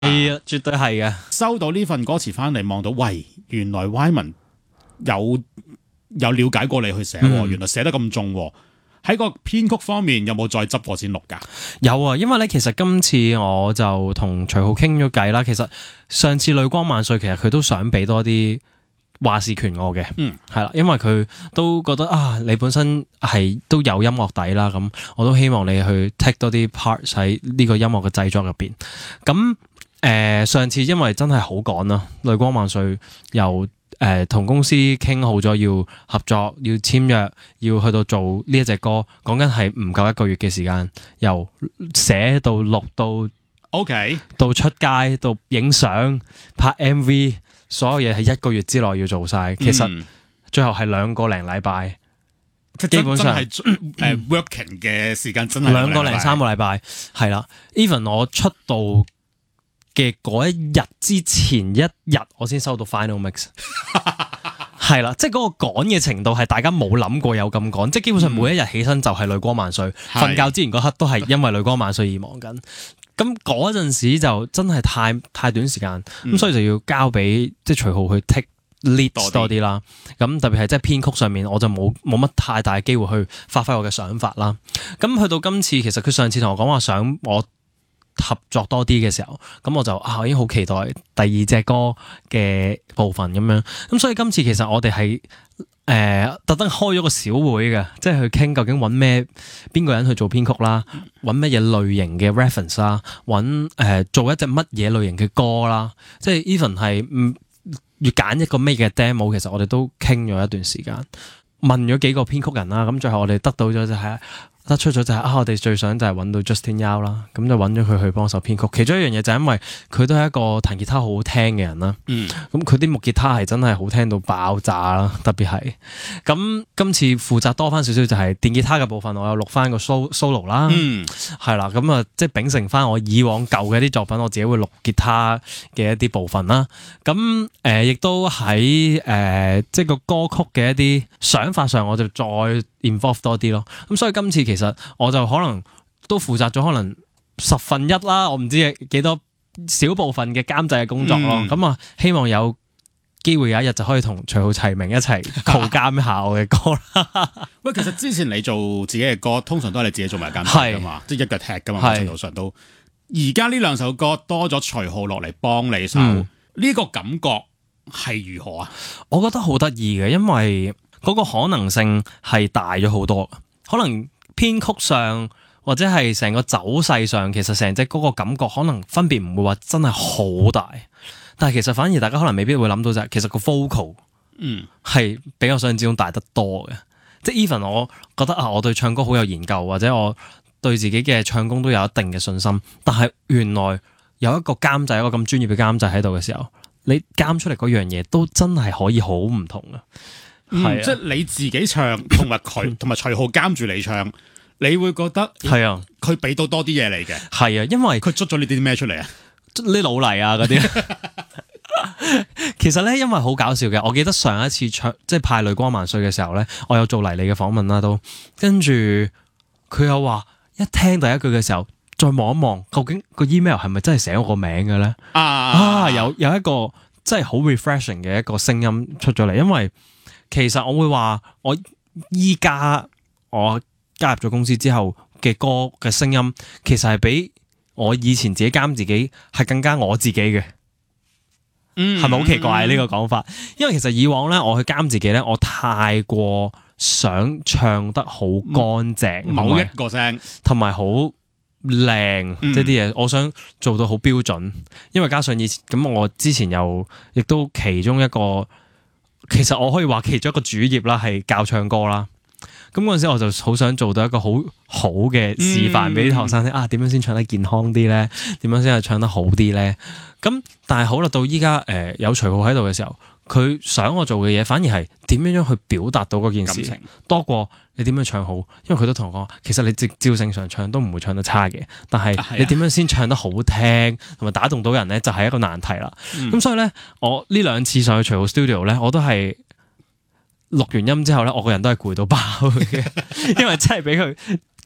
係啊，絕對係嘅。 收到呢份歌詞翻嚟，望到喂，原來 Wyman 有了解過你去寫喎，原來寫得咁重喎。喺個編曲方面有冇再執過先錄㗎？ 有啊，因為咧其實今次我就同徐浩傾咗偈啦。其實上次淚光萬歲其實佢都想俾多啲話事權我嘅，係啦，因為佢都覺得啊，你本身係都有音樂底啦，咁我都希望你去 take 多啲 part 喺呢個音樂嘅製作入邊。咁上次因為真係好趕啦，淚光萬歲由同公司傾好咗要合作，要簽約，要去到做呢一隻歌，講緊係唔夠1個月嘅時間，由寫到錄到 OK 到出街到影相拍 MV， 所有嘢係1個月之內要做晒。其實最後係2個零禮拜，基本上係working 嘅時間真係 2個零3個禮拜，係啦。Even 我出道嘅嗰一日之前一日，我先收到 final mix， 係啦，即係嗰個趕嘅程度係大家冇諗過有咁趕，即係基本上每一日起身就係淚光萬歲，瞓覺之前嗰刻都係因為淚光萬歲而忙緊。咁嗰陣時就真係太短時間，咁所以就要交俾即係徐浩去 take lead 多啲啦。咁特別係即係編曲上面，我就冇乜太大嘅機會去發揮我嘅想法啦。咁去到今次，其實佢上次同我講話想我合作多啲嘅時候，咁我就我已經好期待第2隻歌嘅部分咁樣。咁所以今次其實我哋係特登開咗個小會嘅，即係去傾究竟揾邊個人去做編曲啦，揾乜嘢類型嘅 reference 啦，揾做一隻乜嘢類型嘅歌啦，即係 even 係要揀一個咩嘅 demo， 其實我哋都傾咗一段時間，問咗幾個編曲人啦，咁最後我哋得到咗就係得出咗就係我哋最想就係揾到 Justin Yao 啦，咁就揾咗佢去幫手編曲。其中一樣嘢就係因為佢都係一個彈吉他好好聽嘅人啦，咁佢啲木吉他係真係好聽到爆炸啦，特別係咁今次負責多翻少少就係電吉他嘅部分，我有錄翻個 solo 啦，係啦，咁啊即係秉承翻我以往舊嘅啲作品，我自己會錄吉他嘅一啲部分啦。咁亦都喺即係個歌曲嘅一啲想法上，我就再 involve 多啲咯。咁所以今次其實我就可能都負責咗可能1/10啦，我唔知幾多小部分嘅監製嘅工作咯。咁希望有機會有一日就可以同徐浩齊名一齊co監一下我嘅歌啦。 喂，其實之前你做自己嘅歌，通常都係你自己做埋監製噶嘛，即係一腳踢噶嘛，某程度上都。而家呢2首歌多咗徐浩落嚟幫你手，呢個感覺係如何啊？ 我覺得好得意嘅，因為嗰個可能性係大咗好多，可能編曲上或者係成個走勢上，其實成隻嗰個感覺可能分別唔會話真係好大，但係其實反而大家可能未必會諗到就係其實個 vocal 係比我想象之中大得多嘅。即係 even 我覺得我對唱歌好有研究，或者我對自己嘅唱功都有一定嘅信心，但係原來有一個監製，一個咁專業嘅監製喺度嘅時候，你監出嚟嗰樣嘢都真係可以好唔同啊！ 即係你自己唱，同埋佢同埋徐浩監住你唱，你會覺得係啊，佢俾到多啲嘢你嘅， 係啊，因為佢捽咗你啲咩出嚟啊？ 啲老泥啊嗰啲。其實咧，因為好搞笑嘅，我記得上一次唱即係派淚光萬歲嘅時候咧，我有做黎莉嘅訪問啦，都跟住佢又話一聽第一句嘅時候，再望一望，究竟個 email 係咪真係寫我個名嘅咧？有一個真係好 refreshing 嘅一個聲音出咗嚟，因為其實我會話我依家我加入咗公司之後嘅歌嘅聲音，其實係比我以前自己監自己係更加我自己嘅。係咪好奇怪呢個講法？因為其實以往咧，我去監自己咧，我太過想唱得好乾淨， 某一個聲，同埋好靚，即係啲嘢，我想做到好標準。因為加上以前咁，我之前又亦都其中一個，其實我可以話其中一個主業啦，係教唱歌啦。咁嗰陣時我就好想做到一個好好嘅示範俾啲學生聽點樣先唱得健康啲咧？點樣先係唱得好啲咧？咁但係好啦，到依家有徐浩喺度嘅時候，佢想我做嘅嘢反而係點樣去表達到嗰件事，多過你點樣唱好。因為佢都同我講，其實你照正常唱都唔會唱得差嘅，但係你點樣先唱得好聽同埋打動到人咧，就係一個難題啦。咁所以咧，我呢2次上去徐浩 studio 咧，我都係錄完音之後咧，我個人都係攰到爆嘅，因為真係俾佢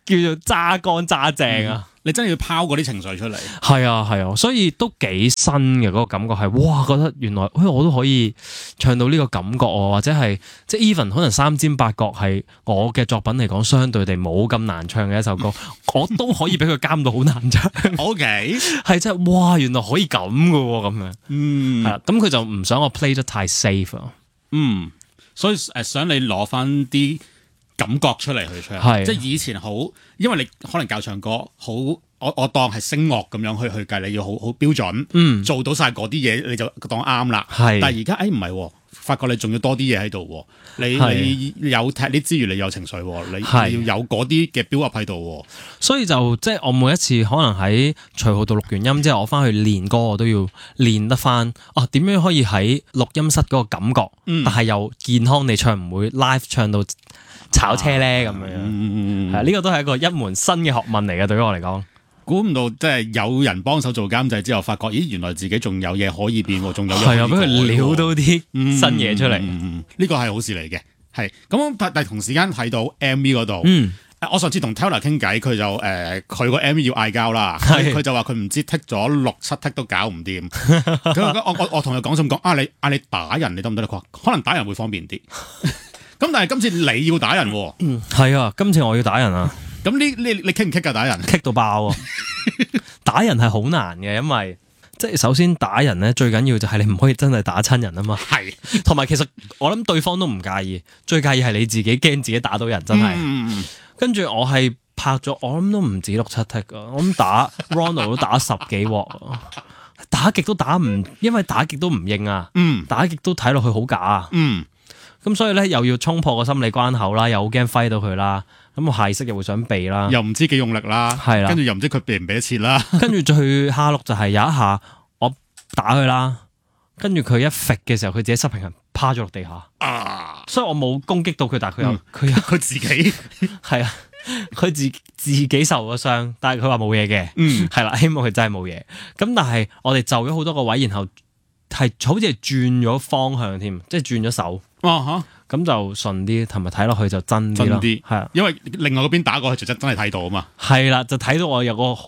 叫做揸乾揸正啊！ 你真係要拋嗰啲情緒出嚟。 係啊，所以都幾新嘅嗰個感覺係，哇！覺得原來，我都可以唱到呢個感覺喎，或者係即係 even 可能三尖八角係我嘅作品嚟講，相對地冇咁難唱嘅一首歌，我都可以俾佢監到好難唱。 OK， 係真係，哇！原來可以咁嘅喎，咁樣。係啦，咁佢就唔想我 play 得太 safe 啊。 所以想你攞翻啲感覺出嚟去唱，即係以前好，因為你可能教唱歌好，我當係聲樂咁樣去計，你要好標準，做到晒嗰啲嘢你就當啱啦。但係而家唔係，發覺你仲要多啲嘢喺度，你有踢啲之餘，你有情緒，你要有嗰啲嘅 build up 喺度。所以就即係我每一次可能喺徐浩度錄完音之後，我翻去練歌，我都要練得翻。點樣可以喺錄音室嗰個感覺，但係又健康地唱，唔會 live 唱到炒車咧咁樣。係呢個都係一門新嘅學問嚟嘅，對於我嚟講。 估唔到，即係有人幫手做監製之後，發覺咦，原來自己仲有嘢可以變，仲有嘢可以俾佢撩到啲新嘢出嚟。 呢個係好事嚟嘅。係咁，但係同時間睇到 MV 嗰度，我上次同 Taylor 傾偈，佢就佢個 MV 要嗌交啦，佢就話佢唔知剔咗6-7剔都搞唔掂。我同佢講咁講，你打人你得唔得咧？佢話可能打人會方便啲。咁但係今次你要打人喎。 係啊，今次我要打人啊。 咁你棘唔棘㗎打人？ 棘到爆啊！打人係好難嘅，因為即係首先打人咧，最緊要就係你唔可以真係打親人啊嘛。係，同埋其實我諗對方都唔介意，最介意係你自己驚自己打到人真係。跟住我係拍咗，我諗都唔止6-7剔㗎，我諗打 Ronald 都打10幾鑊，打極都打唔，因為打極都唔應啊。打極都睇落去好假啊。咁所以咧又要衝破個心理關口啦，又好驚揮到佢啦。咁我下意識又會想避啦， 又唔知幾用力啦，係啦，跟住又唔知佢避唔避得切啦， 跟住最蝦碌就係有一下我打佢啦，跟住佢一揈嘅時候，佢自己失平衡趴咗落地下，所以我冇攻擊到佢，但係佢自己係啊，佢自己受咗傷，但係佢話冇嘢嘅，係啦，希望佢真係冇嘢。咁但係我哋就咗好多個位，然後係好似係轉咗方向添，即係轉咗手。咁就順啲，同埋睇落去就真啲咯。係啊， 因為另外嗰邊打過去就真係睇到啊嘛。係啦，就睇到我有個好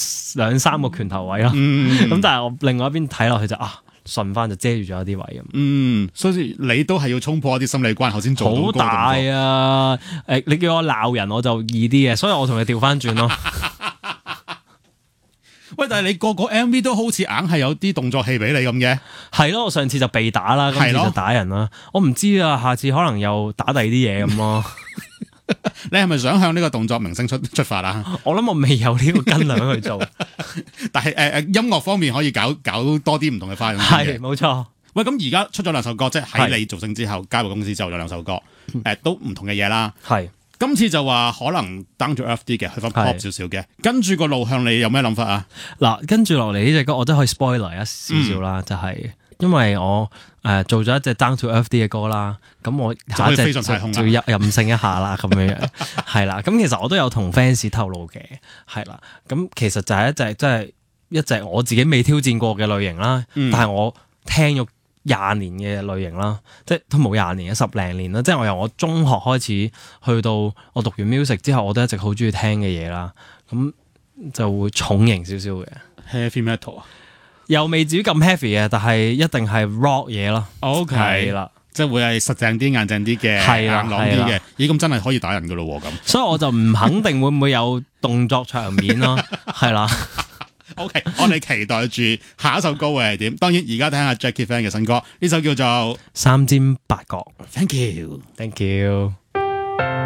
2-3個拳頭位咯。咁但係我另外一邊睇落去就順翻就遮住咗一啲位咁。 所以你都係要衝破一啲心理關口先做到。好大啊！你叫我鬧人我就易啲嘅，所以我同你調翻轉咯。 喂，但係你個 MV 都好似硬係有啲動作戲俾你咁嘅。 係咯，我上次就被打啦，今次就打人啦。我唔知啊，下次可能又打第二啲嘢咁咯。 你係咪想向呢個動作明星出發啊？ 我諗我未有呢個斤兩去做， 但係音樂方面可以搞多啲唔同嘅花樣。 係，冇錯。 喂，咁而家出咗2首歌，即係喺你造星之後加入公司之後有2首歌，都唔同嘅嘢啦。係。今次就話可能 down to earth 啲嘅，去翻 pop 少少嘅，跟住個路向你有咩諗法啊？嗱，跟住落嚟呢隻歌我都可以 spoiler 一少少啦，就係因為我做咗一隻 down to earth 啲嘅歌啦，咁我下一隻就要任性一下啦，咁樣樣係啦。咁其實我都有同 fans 透露嘅，係啦。咁其實就係一隻我自己未挑戰過嘅類型啦，但係我聽咗20年嘅類型啦，即係都冇20年嘅10零年啦，即係我由我中學開始去到我讀完 music 之後，我都一直好中意聽嘅嘢啦，咁就會重型少少嘅 heavy metal 啊， 又未至於咁 heavy 嘅，但係一定係 rock 嘢咯。OK 係啦， 即係會係實淨啲、硬淨啲嘅，硬朗啲嘅。咦，咁真係可以打人噶咯咁， 所以我就唔肯定會唔會有動作場面咯，係啦。 OK， 我哋期待住下一首歌會係點？當然而家聽下 Jackie Fan 嘅新歌，呢首叫做《 三尖八角》。 Thank you，Thank you。